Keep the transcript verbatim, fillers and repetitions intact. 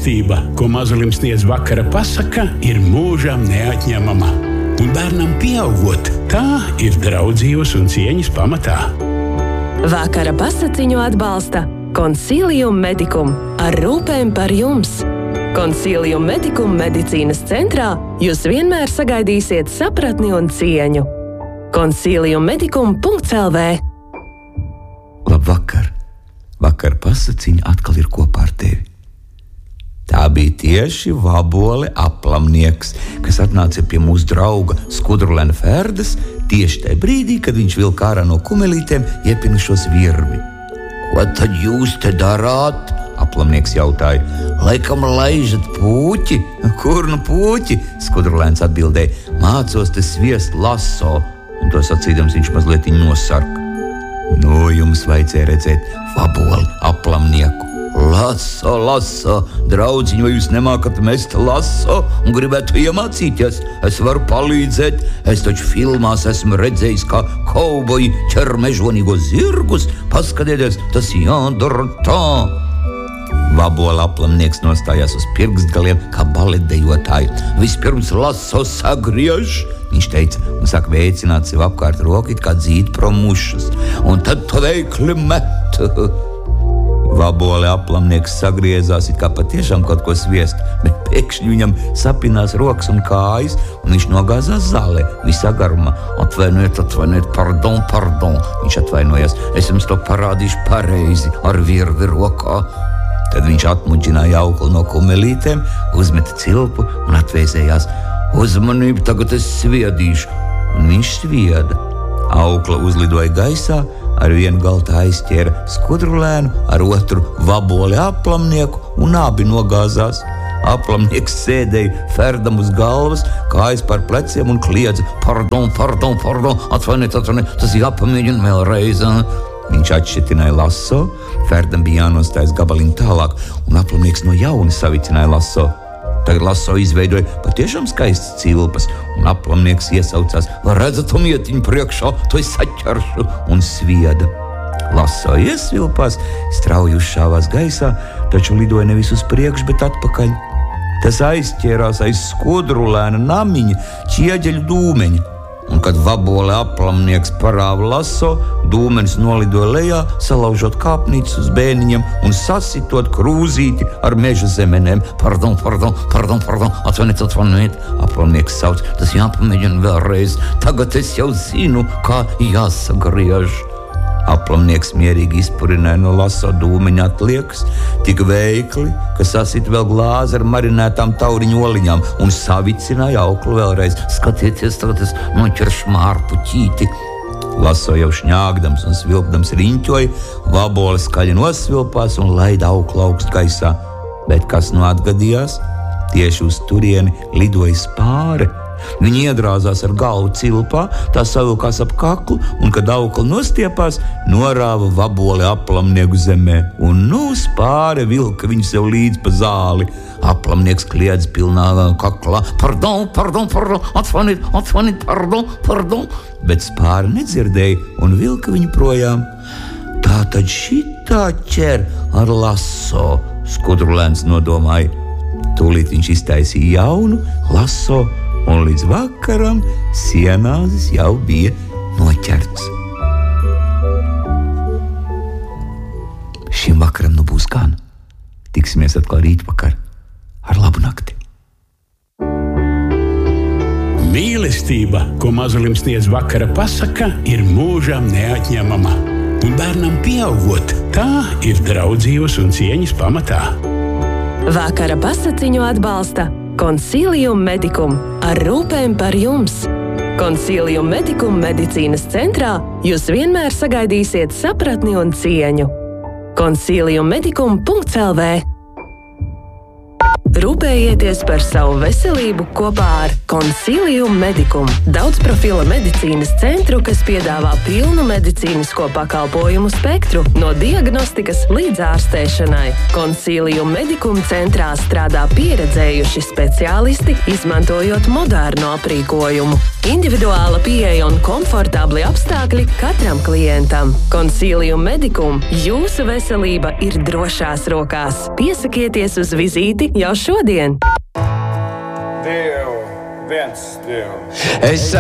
Mīlestība, ko mazulim sniedz vakara pasaka, ir mūžam neatņemama. Un bērnam pieaugot, tā ir draudzības un cieņas pamatā. Vakara pasakiņu atbalsta Consilium Medicum ar rūpēm par jums. Consilium Medicum medicīnas centrā jūs vienmēr sagaidīsiet sapratni un cieņu. consilium medicum punkts l v Labvakar! Vakar pasakiņa atkal ir kopā ar tevi. Tā bija tieši Vabole aplamnieks, kas atnāca pie mūsu drauga Skudrulēna Ferdas tieši tajā brīdī, kad viņš vilka ārā no kumelītēm iepinušos virvi. Ko tad jūs te darāt? Aplamnieks jautāja. Laikam laižat pūķi? Kur nu pūķi? Skudrulēns atbildēja. Mācos te sviest laso. Un to sacīdams viņš mazliet nosarka. Nu, jums vajadzēja redzēt Vaboli aplamnieku. Laso, laso, draudziņi, vai jūs nemākat mest laso un gribētu iemācīties? Es varu palīdzēt. Es taču filmās esmu redzējis, kā kauboji ķer mežonīgos zirgus. Paskatieties, tas jādara tā. Vabola aplamnieks nostājās uz pirkstgaliem kā baletdejotāji. Vispirms laso sagriež, viņš teica, un sāk veicināt sev apkārt roku, it kā dzīt prom mušas. Un tad to veikli met. Vabola aplamnieks sagriezās, it kā patiešām kaut ko sviest, bet pēkšņi viņam sapinās rokas un kājas, un viņš nogāzās zālē visā garumā. Atvainojiet, atvainojiet, pardon, pardon, viņš atvainojās. Es jums to parādīšu pareizi ar virvi rokā. Tad viņš atmuģināja auklu no kumelītēm, uzmeta cilpu un atvēsējās. Uzmanību, tagad es sviedīšu. Un viņš svieda. Aukla uzlidoja gaisā, ar vienu galtu aizķēra Skudrulēnu, ar otru Vaboli aplamnieku un abi nogāzās. Aplamnieks sēdēja Ferdam uz galvas, kājas par pleciem un kliedza. Pardon, pardon, pardon, atvainiet, atvainiet, tas jāpamēģina vēlreiz. Viņš atšķetināja laso, Ferdam bija jānostājas gabaliņu tālāk, un aplamnieks no jauna savicināja laso. Tagad laso izveidoja patiešām skaistas cilpas, un aplamnieks iesaucās. Redzat, un ietiņu priekšā, to es saķeršu, un svieda. Laso iesvilpās, strauji uzšāvās gaisā, taču lidoja nevis uz priekšu, bet atpakaļ. Tas aizķērās aiz Skudrulēna namiņa ķieģeļu dūmeņa. Un, kad Vabola aplamnieks parāva laso, dūmenis nolidoja lejā, salaužot kāpnītes uz bēniņiem un sasitot krūzīti ar meža zemenēm. Pardon, pardon, pardon, pardon, atvainiet, atvainiet, aplamnieks sauc. Tas jāpamēģina vēlreiz. Tagad es jau zinu, kā jāsagriež. Aplamnieks mierīgi izpurināja no laso dūmeņa atliekas, tik veikli, ka sasit vēl glāzi ar marinētām tauriņu oliņām un savicināja auklu vēlreiz. Skatieties, tagad es noķeršu mārpu ķīti. Laso jau šņāgdams un svilpdams riņķoja, Vabola skaļi nosvilpās un laida auklu augst gaisā. Bet kas nu atgadījās? Tieši uz turieni lidoja spāre. Viņi iedrāzās ar galvu cilpā, tā savilkās ap kaklu, un, kad aukla nostiepās, norāva Vaboli aplamnieku zemē. Un nu spāre vilka viņu sev līdz pa zāli. Aplamnieks kliedz pilnā kaklā. Pardon, pardon, pardon, atvainiet, atvainiet, pardon, pardon. Bet spāre nedzirdēja un vilka viņu projām. Tā tad šitā ķer ar laso, Skudrulēns nodomāja. Tūlīt viņš iztaisīja jaunu laso, un līdz vakaram sienāzis jau bija noķerts. Šim vakaram nu būs gan. Tiksimies atkal rītvakar. Ar labu nakti. Mīlestība, ko mazulim sniedz vakara pasaka, ir mūžam neatņemama. Un bērnam pieaugot, tā ir draudzības un cieņas pamatā. Vakara pasakiņu atbalsta Consilium Medicum ar rūpēm par jums. Consilium Medicum medicīnas centrā jūs vienmēr sagaidīsiet sapratni un cieņu. consilium medicum punkts l v Rūpējieties par savu veselību kopā ar Consilium Medicum, daudzprofila medicīnas centru, kas piedāvā pilnu medicīnisko pakalpojumu spektru no diagnostikas līdz ārstēšanai. Consilium Medicum centrā strādā pieredzējuši speciālisti, izmantojot modernu aprīkojumu. Individuāla pieeja un komfortabli apstākļi katram klientam. Consilium Medicum. Jūsu veselība ir drošās rokās. Piesakieties uz vizīti jau šodien. Divu, viens, divu. Es